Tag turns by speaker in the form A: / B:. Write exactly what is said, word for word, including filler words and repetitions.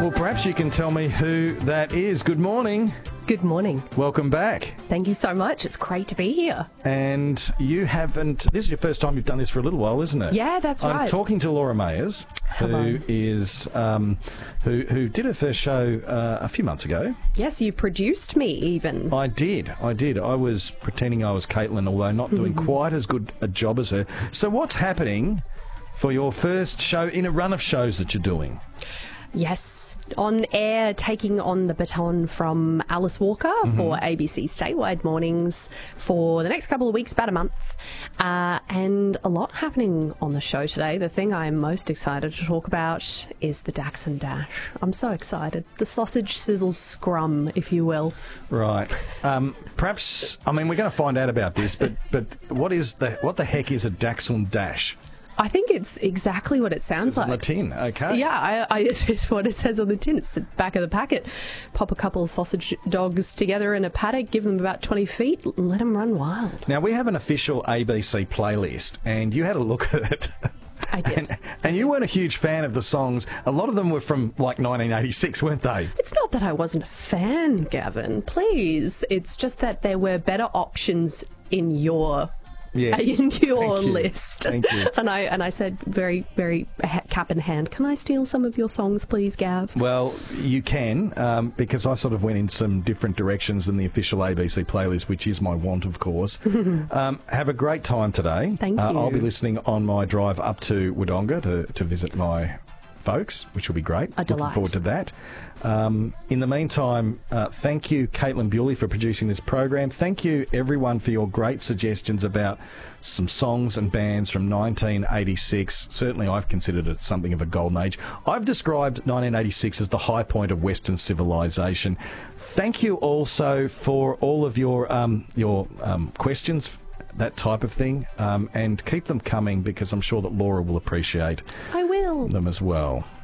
A: Well, perhaps you can tell me who that is. Good morning.
B: Good morning.
A: Welcome back.
B: Thank you so much. It's great to be here.
A: And you haven't... This is your first time you've done this for a little while, isn't it?
B: Yeah, that's
A: I'm
B: right.
A: I'm talking to Laura Mayers,
B: Hello.
A: who is... Um, who, who did her first show uh, a few months ago.
B: Yes, you produced me even.
A: I did. I did. I was pretending I was Caitlin, although not doing quite as good a job as her. So what's happening for your first show in a run of shows that you're doing?
B: Yes, on air, taking on the baton from Alice Walker mm-hmm. for A B C Statewide Mornings for the next couple of weeks, about a month. Uh, and a lot happening on the show today. The thing I'm most excited to talk about is the Dax and Dash. I'm so excited. The sausage sizzle scrum, if you will.
A: Right. Um, perhaps, I mean, we're going to find out about this, but, but what is the what the heck is a Dax and Dash?
B: I think it's exactly what it sounds
A: it's
B: like.
A: on the tin, okay.
B: Yeah, I, I, it's what it says on the tin. It's the back of the packet. Pop a couple of sausage dogs together in a paddock, give them about twenty feet, and let them run wild.
A: Now, we have an official A B C playlist, and you had a look at it.
B: I did.
A: And, and you weren't a huge fan of the songs. A lot of them were from, like, nineteen eighty-six, weren't they?
B: It's not that I wasn't a fan, Gavin. Please. It's just that there were better options in your...
A: Yes.
B: in your
A: Thank you.
B: list.
A: Thank you.
B: And I and I said very, very ha- cap in hand, can I steal some of your songs, please, Gav?
A: Well, you can, um, because I sort of went in some different directions than the official A B C playlist, which is my want, of course. um, have a great time today.
B: Thank
A: uh,
B: you.
A: I'll be listening on my drive up to Wodonga to, to visit my folks, which will be great.
B: A delight.
A: Looking forward to that. Um, in the meantime, uh, thank you, Caitlin Bewley, for producing this program. Thank you, everyone, for your great suggestions about some songs and bands from nineteen eighty-six. Certainly, I've considered it something of a golden age. I've described nineteen eighty-six as the high point of Western civilization. Thank you also for all of your um, your um, questions, that type of thing, um, and keep them coming because I'm sure that Laura will appreciate
B: I will.
A: them as well.